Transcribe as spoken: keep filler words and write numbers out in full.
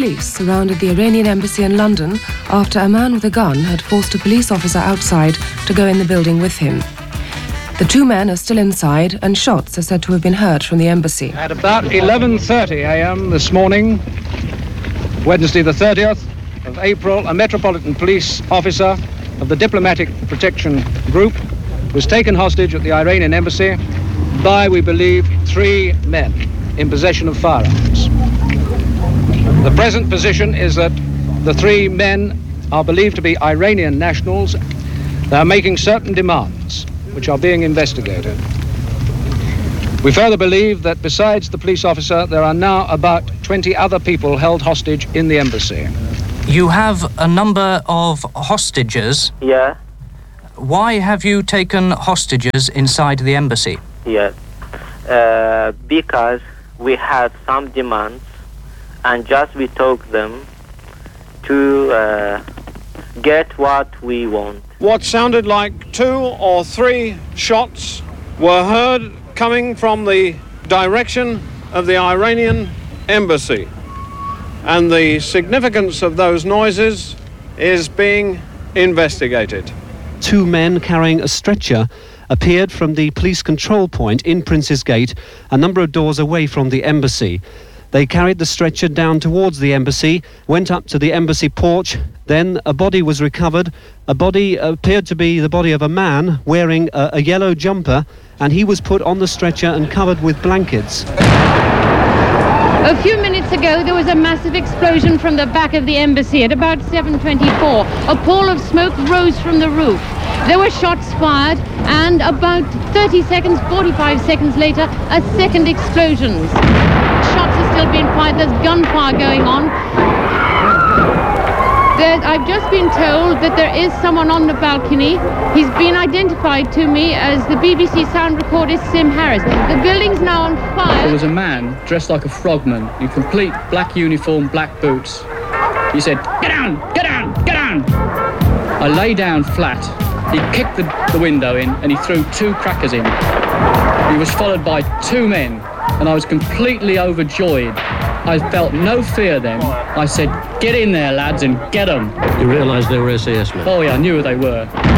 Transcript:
police surrounded the Iranian embassy in London after a man with a gun had forced a police officer outside to go in the building with him. The two men are still inside, and shots are said to have been heard from the embassy. At about eleven thirty a m this morning, Wednesday the thirtieth of April, a Metropolitan Police officer of the Diplomatic Protection Group was taken hostage at the Iranian embassy by, we believe, three men in possession of firearms. The present position is that the three men are believed to be Iranian nationals. They are making certain demands, which are being investigated. We further believe that besides the police officer, there are now about twenty other people held hostage in the embassy. You have a number of hostages. Yeah. Why have you taken hostages inside the embassy? Yeah. Uh, because we had some demands, and just we took them to uh, get what we want. What sounded like two or three shots were heard coming from the direction of the Iranian embassy. And the significance of those noises is being investigated. Two men carrying a stretcher appeared from the police control point in Prince's Gate, a number of doors away from the embassy. They carried the stretcher down towards the embassy, went up to the embassy porch, then a body was recovered. A body appeared to be the body of a man wearing a, a yellow jumper, and he was put on the stretcher and covered with blankets. A few minutes ago, there was a massive explosion from the back of the embassy at about seven twenty-four. A pall of smoke rose from the roof. There were shots fired, and about thirty seconds, forty-five seconds later, a second explosion. Shots are still being fired. There's gunfire going on. There, I've just been told that there is someone on the balcony. He's been identified to me as the B B C sound recordist Sim Harris. The building's now on fire. There was a man dressed like a frogman in complete black uniform, black boots. He said, "Get down, get down, get down." I lay down flat. He kicked the, the window in and he threw two crackers in. He was followed by two men, and I was completely overjoyed. I felt no fear then. I said, "Get in there, lads, and get them." You realised they were S A S men? Oh yeah, I knew who they were.